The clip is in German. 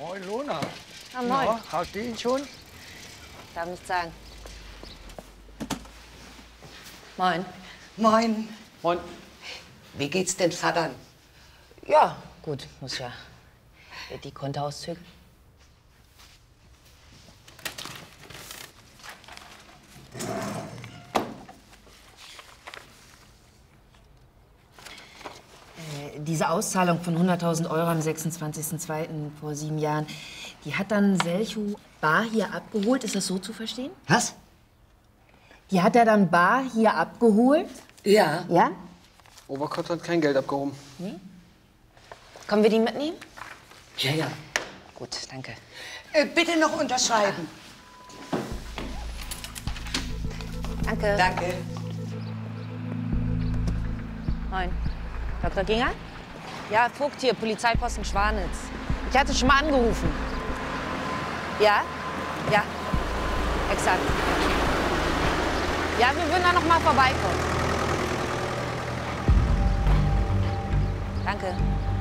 Moin, Lona. Ah, moin. Na, hast du ihn schon? Darf nicht sagen. Moin. Moin. Moin. Wie geht's den Vatern? Ja, gut, muss ja. Die Kontoauszüge. Diese Auszahlung von 100.000 Euro am 26.02. vor 7 Jahren, die hat dann Selchu bar hier abgeholt. Ist das so zu verstehen? Was? Die hat er dann bar hier abgeholt? Ja. Ja? Oberkott hat kein Geld abgehoben. Können wir die mitnehmen? Ja, ja. Gut, danke. Bitte noch unterschreiben. Danke. Danke. Moin. Dr. Ginger? Ja, Vogt hier, Polizeiposten Schwanitz. Ich hatte schon mal angerufen. Ja? Ja. Exakt. Ja, wir würden da noch mal vorbeikommen. Danke.